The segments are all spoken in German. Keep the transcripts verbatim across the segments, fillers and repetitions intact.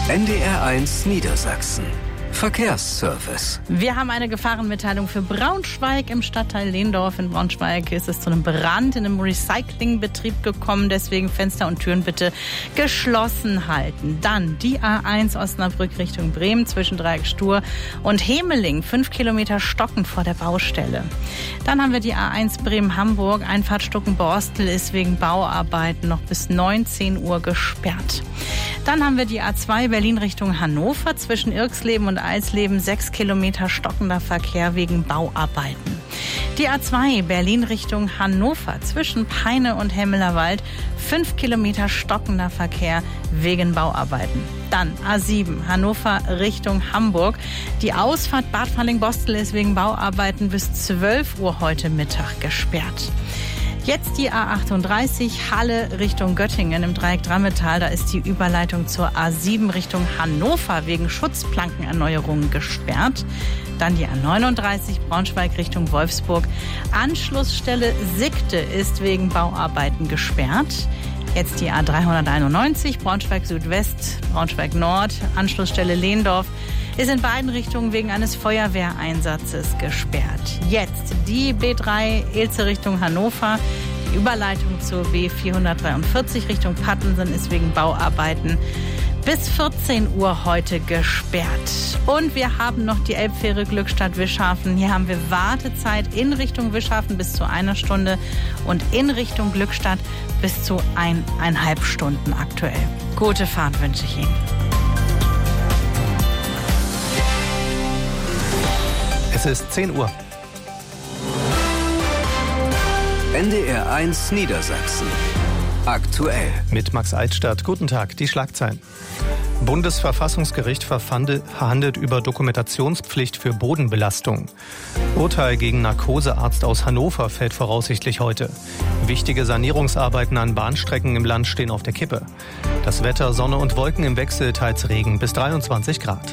N D R eins Niedersachsen. Verkehrsservice. Wir haben eine Gefahrenmitteilung für Braunschweig. Im Stadtteil Lehndorf in Braunschweig ist es zu einem Brand in einem Recyclingbetrieb gekommen. Deswegen Fenster und Türen bitte geschlossen halten. Dann die A eins Osnabrück Richtung Bremen zwischen Dreieck-Stur und Hemeling. Fünf Kilometer Stocken vor der Baustelle. Dann haben wir die A eins Bremen-Hamburg. Einfahrt Stuckenborstel ist wegen Bauarbeiten noch bis neunzehn Uhr gesperrt. Dann haben wir die A zwei Berlin Richtung Hannover zwischen Irxleben und Eisleben. Sechs Kilometer stockender Verkehr wegen Bauarbeiten. Die A zwei Berlin Richtung Hannover zwischen Peine und Hemmelerwald. Fünf Kilometer stockender Verkehr wegen Bauarbeiten. Dann A sieben Hannover Richtung Hamburg. Die Ausfahrt Bad Falling-Bostel ist wegen Bauarbeiten bis zwölf Uhr heute Mittag gesperrt. Jetzt die A achtunddreißig Halle Richtung Göttingen im Dreieck Drammetal. Da ist die Überleitung zur A sieben Richtung Hannover wegen Schutzplankenerneuerungen gesperrt. Dann die A neununddreißig Braunschweig Richtung Wolfsburg. Anschlussstelle Sickte ist wegen Bauarbeiten gesperrt. Jetzt die A dreihunderteinundneunzig Braunschweig Südwest, Braunschweig Nord. Anschlussstelle Lehndorf ist in beiden Richtungen wegen eines Feuerwehreinsatzes gesperrt. Jetzt die B drei Ilze Richtung Hannover. Die Überleitung zur B vierhundertdreiundvierzig Richtung Pattensen ist wegen Bauarbeiten bis vierzehn Uhr heute gesperrt. Und wir haben noch die Elbfähre Glückstadt-Wischhafen. Hier haben wir Wartezeit in Richtung Wischhafen bis zu einer Stunde und in Richtung Glückstadt bis zu eineinhalb Stunden aktuell. Gute Fahrt wünsche ich Ihnen. Es ist zehn Uhr. N D R eins Niedersachsen. Aktuell. Mit Max Altstadt. Guten Tag, die Schlagzeilen. Bundesverfassungsgericht verhandelt über Dokumentationspflicht für Bodenbelastung. Urteil gegen Narkosearzt aus Hannover fällt voraussichtlich heute. Wichtige Sanierungsarbeiten an Bahnstrecken im Land stehen auf der Kippe. Das Wetter, Sonne und Wolken im Wechsel, teils Regen bis dreiundzwanzig Grad.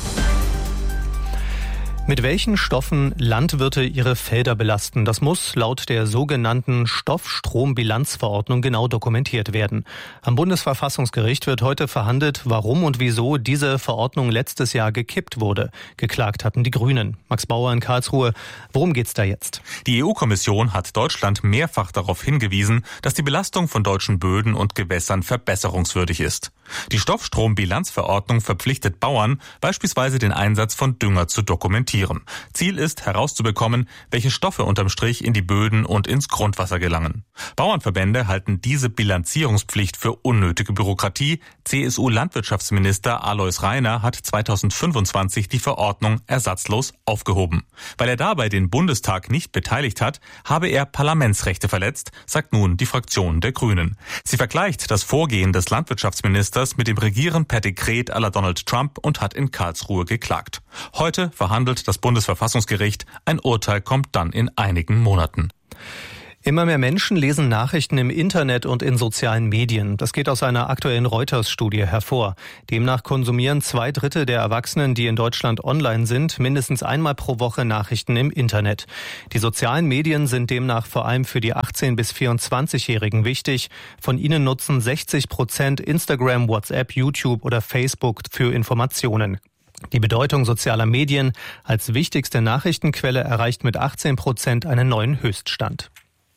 Mit welchen Stoffen Landwirte ihre Felder belasten, das muss laut der sogenannten Stoffstrombilanzverordnung genau dokumentiert werden. Am Bundesverfassungsgericht wird heute verhandelt, warum und wieso diese Verordnung letztes Jahr gekippt wurde. Geklagt hatten die Grünen. Max Bauer in Karlsruhe. Worum geht's da jetzt? Die E U-Kommission hat Deutschland mehrfach darauf hingewiesen, dass die Belastung von deutschen Böden und Gewässern verbesserungswürdig ist. Die Stoffstrombilanzverordnung verpflichtet Bauern, beispielsweise den Einsatz von Dünger zu dokumentieren. Ziel ist, herauszubekommen, welche Stoffe unterm Strich in die Böden und ins Grundwasser gelangen. Bauernverbände halten diese Bilanzierungspflicht für unnötige Bürokratie. C S U-Landwirtschaftsminister Alois Rainer hat zweitausendfünfundzwanzig die Verordnung ersatzlos aufgehoben. Weil er dabei den Bundestag nicht beteiligt hat, habe er Parlamentsrechte verletzt, sagt nun die Fraktion der Grünen. Sie vergleicht das Vorgehen des Landwirtschaftsministers mit dem Regieren per Dekret à la Donald Trump und hat in Karlsruhe geklagt. Heute verhandelt das Bundesverfassungsgericht. Ein Urteil kommt dann in einigen Monaten. Immer mehr Menschen lesen Nachrichten im Internet und in sozialen Medien. Das geht aus einer aktuellen Reuters-Studie hervor. Demnach konsumieren zwei Drittel der Erwachsenen, die in Deutschland online sind, mindestens einmal pro Woche Nachrichten im Internet. Die sozialen Medien sind demnach vor allem für die achtzehn- bis vierundzwanzigjährigen wichtig. Von ihnen nutzen sechzig Prozent Instagram, WhatsApp, YouTube oder Facebook für Informationen. Die Bedeutung sozialer Medien als wichtigste Nachrichtenquelle erreicht mit achtzehn Prozent einen neuen Höchststand.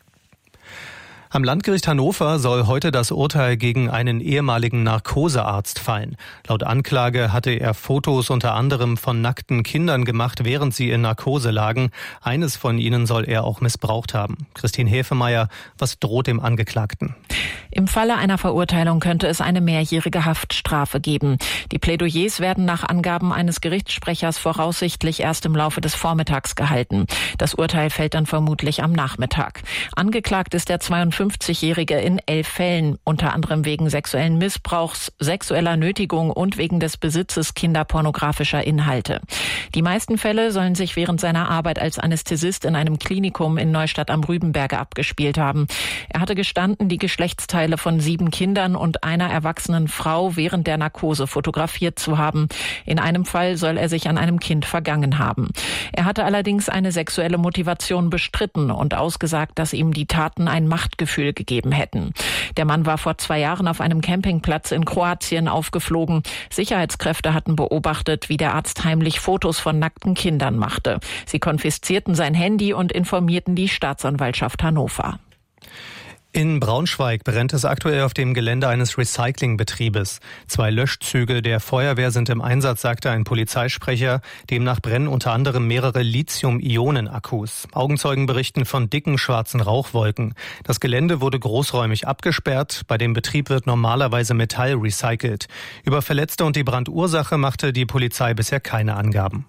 Am Landgericht Hannover soll heute das Urteil gegen einen ehemaligen Narkosearzt fallen. Laut Anklage hatte er Fotos unter anderem von nackten Kindern gemacht, während sie in Narkose lagen. Eines von ihnen soll er auch missbraucht haben. Christine Hefemeyer, was droht dem Angeklagten? Im Falle einer Verurteilung könnte es eine mehrjährige Haftstrafe geben. Die Plädoyers werden nach Angaben eines Gerichtssprechers voraussichtlich erst im Laufe des Vormittags gehalten. Das Urteil fällt dann vermutlich am Nachmittag. Angeklagt ist der zweiundfünfzigjährige in elf Fällen, unter anderem wegen sexuellen Missbrauchs, sexueller Nötigung und wegen des Besitzes kinderpornografischer Inhalte. Die meisten Fälle sollen sich während seiner Arbeit als Anästhesist in einem Klinikum in Neustadt am Rübenberge abgespielt haben. Er hatte gestanden, die Geschlechtsteile von sieben Kindern und einer erwachsenen Frau während der Narkose fotografiert zu haben. In einem Fall soll er sich an einem Kind vergangen haben. Er hatte allerdings eine sexuelle Motivation bestritten und ausgesagt, dass ihm die Taten ein Machtgefühl Schuldgefühl gegeben hätten. Der Mann war vor zwei Jahren auf einem Campingplatz in Kroatien aufgeflogen. Sicherheitskräfte hatten beobachtet, wie der Arzt heimlich Fotos von nackten Kindern machte. Sie konfiszierten sein Handy und informierten die Staatsanwaltschaft Hannover. In Braunschweig brennt es aktuell auf dem Gelände eines Recyclingbetriebes. Zwei Löschzüge der Feuerwehr sind im Einsatz, sagte ein Polizeisprecher. Demnach brennen unter anderem mehrere Lithium-Ionen-Akkus. Augenzeugen berichten von dicken schwarzen Rauchwolken. Das Gelände wurde großräumig abgesperrt. Bei dem Betrieb wird normalerweise Metall recycelt. Über Verletzte und die Brandursache machte die Polizei bisher keine Angaben.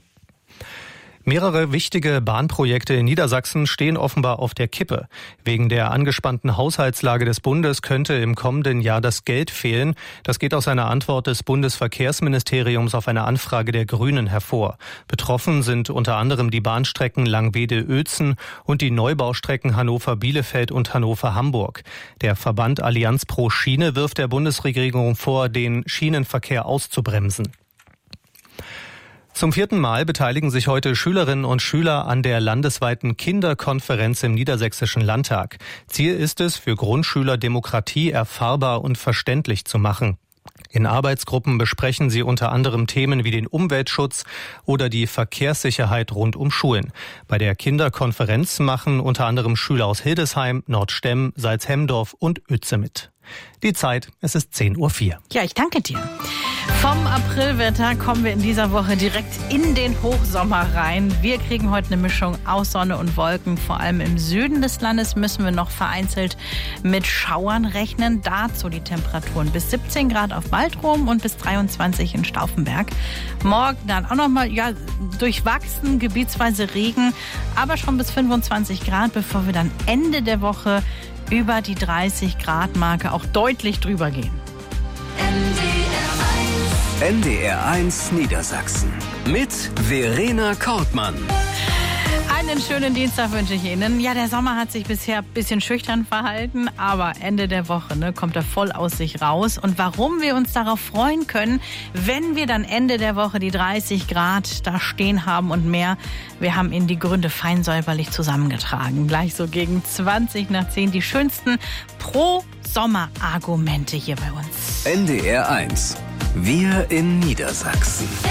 Mehrere wichtige Bahnprojekte in Niedersachsen stehen offenbar auf der Kippe. Wegen der angespannten Haushaltslage des Bundes könnte im kommenden Jahr das Geld fehlen. Das geht aus einer Antwort des Bundesverkehrsministeriums auf eine Anfrage der Grünen hervor. Betroffen sind unter anderem die Bahnstrecken Langwedel-Uelzen und die Neubaustrecken Hannover-Bielefeld und Hannover-Hamburg. Der Verband Allianz pro Schiene wirft der Bundesregierung vor, den Schienenverkehr auszubremsen. Zum vierten Mal beteiligen sich heute Schülerinnen und Schüler an der landesweiten Kinderkonferenz im Niedersächsischen Landtag. Ziel ist es, für Grundschüler Demokratie erfahrbar und verständlich zu machen. In Arbeitsgruppen besprechen sie unter anderem Themen wie den Umweltschutz oder die Verkehrssicherheit rund um Schulen. Bei der Kinderkonferenz machen unter anderem Schüler aus Hildesheim, Nordstemm, Salzhemdorf und Uetze mit. Die Zeit, es ist zehn Uhr vier. Ja, ich danke dir. Vom Aprilwetter kommen wir in dieser Woche direkt in den Hochsommer rein. Wir kriegen heute eine Mischung aus Sonne und Wolken. Vor allem im Süden des Landes müssen wir noch vereinzelt mit Schauern rechnen. Dazu die Temperaturen bis siebzehn Grad auf Baltrum und bis dreiundzwanzig in Stauffenberg. Morgen dann auch nochmal ja, durchwachsen, gebietsweise Regen, aber schon bis fünfundzwanzig Grad, bevor wir dann Ende der Woche über die dreißig Grad Marke auch deutlich drüber gehen. N D R eins Niedersachsen mit Verena Kortmann. Einen schönen Dienstag wünsche ich Ihnen. Ja, der Sommer hat sich bisher ein bisschen schüchtern verhalten, aber Ende der Woche ne, kommt er voll aus sich raus. Und warum wir uns darauf freuen können, wenn wir dann Ende der Woche die dreißig Grad da stehen haben und mehr, wir haben Ihnen die Gründe fein säuberlich zusammengetragen. Gleich so gegen zwanzig nach zehn die schönsten Pro-Sommer-Argumente hier bei uns. N D R eins. Wir in Niedersachsen.